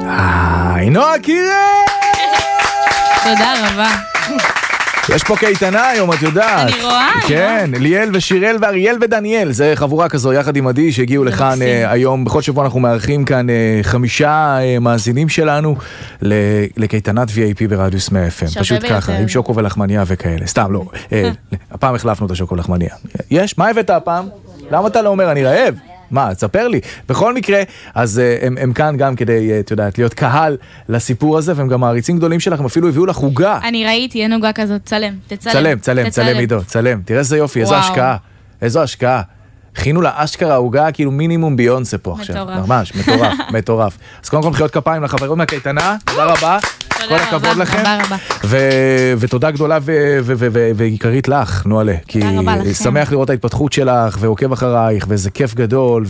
נועה קירל! תודה רבה. יש פה קייטנה היום, את יודעת. אני רואה. כן, ליאל ושירל ואריאל ודניאל, זה חבורה כזו יחד עם עדי שהגיעו לכאן היום. בכל שבוע אנחנו מארחים כאן 5 מאזינים שלנו לקייטנת VIP ברדיוס 100 FM. פשוט ככה, עם שוקו ולחמניה וכאלה. סתם, לא. הפעם החלפנו את השוקו ולחמניה. יש? מה הבאת הפעם? למה אתה לא אומר? אני רעב. מה, תספר לי. בכל מקרה, אז הם כאן גם כדי, את יודעת, להיות קהל לסיפור הזה, והם גם מעריצים גדולים שלכם, אפילו הביאו לך עוגה. אני ראיתי, אין עוגה כזאת, צלם, צלם עידו, צלם. תראה איזה יופי, איזו השקעה. איזו השקעה. הכינו לה אשכרה עוגה, כאילו מינימום ביונסה פה עכשיו. ממש, מטורף. אז קודם כל מחיאות כפיים לחברים מהקייטנה, תודה רבה. כל הכבוד לכם. ותודה גדולה ועיקרית לך, נועלה. כי שמח לראות ההתפתחות שלך, ועוקב אחרייך, וזה כיף גדול.